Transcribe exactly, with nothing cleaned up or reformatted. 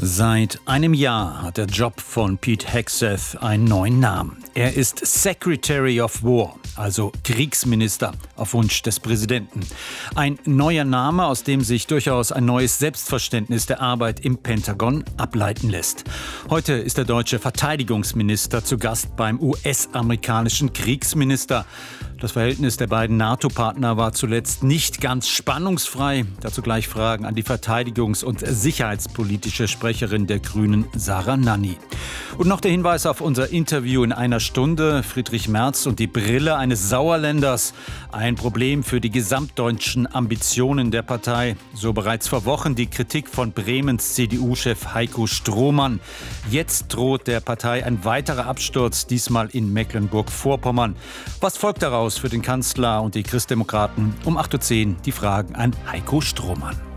Seit einem Jahr hat der Job von Pete Hegseth einen neuen Namen. Er ist Secretary of War, also Kriegsminister auf Wunsch des Präsidenten. Ein neuer Name, aus dem sich durchaus ein neues Selbstverständnis der Arbeit im Pentagon ableiten lässt. Heute ist der deutsche Verteidigungsminister zu Gast beim U S-amerikanischen Kriegsminister. Das Verhältnis der beiden NATO-Partner war zuletzt nicht ganz spannungsfrei. Dazu gleich Fragen an die verteidigungs- und sicherheitspolitische Sprecherin der Grünen, Sarah Nanni. Und noch der Hinweis auf unser Interview in einer Stunde. Friedrich Merz und die Brille eines Sauerländers. Ein Problem für die gesamtdeutschen Ambitionen der Partei. So bereits vor Wochen die Kritik von Bremens C D U-Chef Heiko Strohmann. Jetzt droht der Partei ein weiterer Absturz, diesmal in Mecklenburg-Vorpommern. Was folgt daraus für den Kanzler und die Christdemokraten? Um acht Uhr zehn die Fragen an Heiko Strohmann.